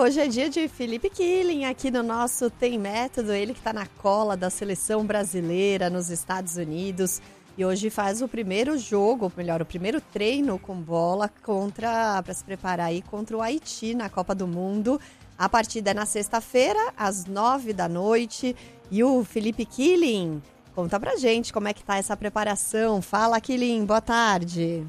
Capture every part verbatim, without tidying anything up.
hoje é dia de Felipe Killing aqui no nosso Tem Método, ele que está na cola da seleção brasileira nos Estados Unidos e hoje faz o primeiro jogo, ou melhor, o primeiro treino com bola contra para se preparar aí contra o Haiti na Copa do Mundo. A partida é na sexta-feira, às nove da noite, e o Felipe Killing conta pra gente como é que tá essa preparação. Fala, Killing, boa tarde.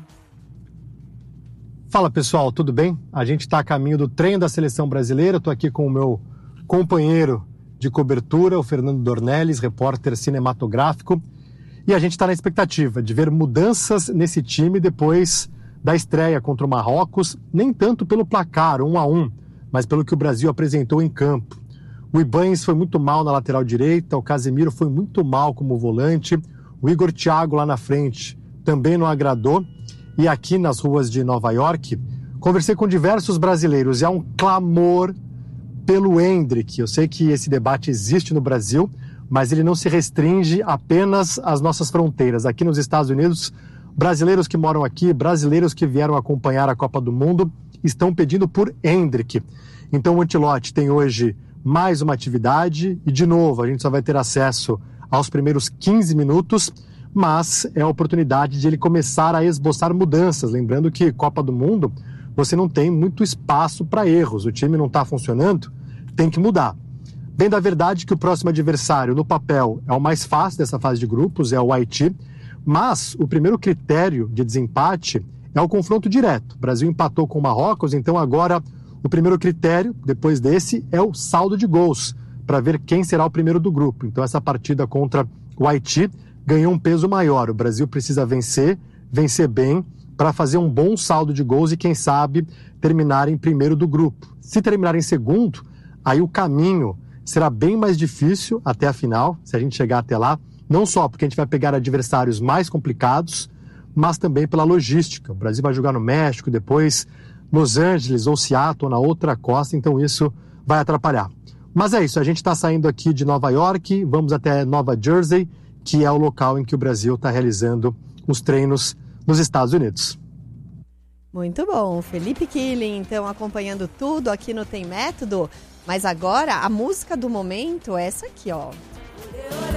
Fala, pessoal, tudo bem? A gente está a caminho do treino da seleção brasileira. Estou aqui com o meu companheiro de cobertura, o Fernando Dornelles, repórter cinematográfico. E a gente está na expectativa de ver mudanças nesse time depois da estreia contra o Marrocos, nem tanto pelo placar, um a um, mas pelo que o Brasil apresentou em campo. O Ibañez foi muito mal na lateral direita, o Casemiro foi muito mal como volante, o Igor Thiago lá na frente também não agradou. E aqui nas ruas de Nova York, conversei com diversos brasileiros e há um clamor pelo Endrick. Eu sei que esse debate existe no Brasil, mas ele não se restringe apenas às nossas fronteiras. Aqui nos Estados Unidos, brasileiros que moram aqui, brasileiros que vieram acompanhar a Copa do Mundo, estão pedindo por Endrick. Então o Ancelotti tem hoje mais uma atividade e, de novo, a gente só vai ter acesso aos primeiros quinze minutos, mas é a oportunidade de ele começar a esboçar mudanças. Lembrando que Copa do Mundo, você não tem muito espaço para erros. O time não está funcionando, tem que mudar. Bem da verdade que o próximo adversário, no papel, é o mais fácil dessa fase de grupos, é o Haiti, mas o primeiro critério de desempate é o confronto direto. O Brasil empatou com o Marrocos, então agora o primeiro critério, depois desse, é o saldo de gols, para ver quem será o primeiro do grupo. Então essa partida contra o Haiti ganhou um peso maior. O Brasil precisa vencer, vencer bem, para fazer um bom saldo de gols e, quem sabe, terminar em primeiro do grupo. Se terminar em segundo, aí o caminho será bem mais difícil até a final, se a gente chegar até lá, não só porque a gente vai pegar adversários mais complicados, mas também pela logística. O Brasil vai jogar no México, depois Los Angeles ou Seattle, na outra costa, então isso vai atrapalhar. Mas é isso, a gente está saindo aqui de Nova York, vamos até Nova Jersey, que é o local em que o Brasil está realizando os treinos nos Estados Unidos. Muito bom, Felipe Killing, então, acompanhando tudo aqui no Tem Método, mas agora a música do momento é essa aqui, ó.